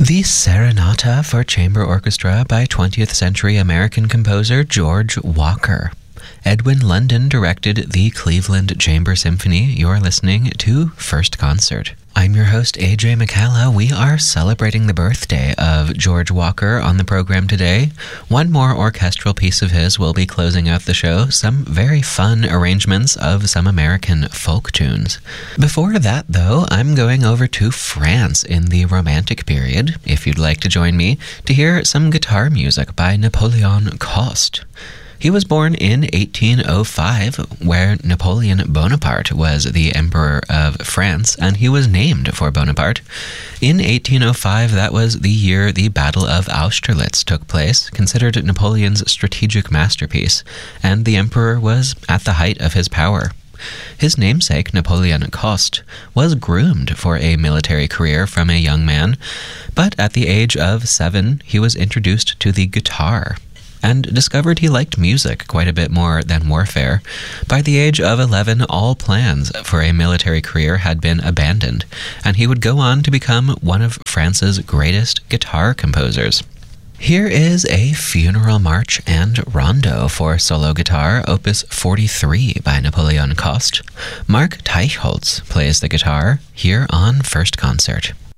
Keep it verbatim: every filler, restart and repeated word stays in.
The Serenata for Chamber Orchestra by twentieth century American composer George Walker. Edwin London directed the Cleveland Chamber Symphony. You're listening to First Concert. I'm your host, A J McCalla. We are celebrating the birthday of George Walker on the program today. One more orchestral piece of his will be closing out the show, some very fun arrangements of some American folk tunes. Before that, though, I'm going over to France in the Romantic period, if you'd like to join me, to hear some guitar music by Napoleon Coste. He was born in eighteen oh five, where Napoleon Bonaparte was the Emperor of France, and he was named for Bonaparte. In eighteen oh five, that was the year the Battle of Austerlitz took place, considered Napoleon's strategic masterpiece, and the Emperor was at the height of his power. His namesake, Napoleon Coste, was groomed for a military career from a young man, but at the age of seven, he was introduced to the guitar and discovered he liked music quite a bit more than warfare. By the age of eleven, all plans for a military career had been abandoned, and he would go on to become one of France's greatest guitar composers. Here is a funeral march and rondo for solo guitar, opus forty-three by Napoleon Coste. Mark Teichholz plays the guitar here on First Concert.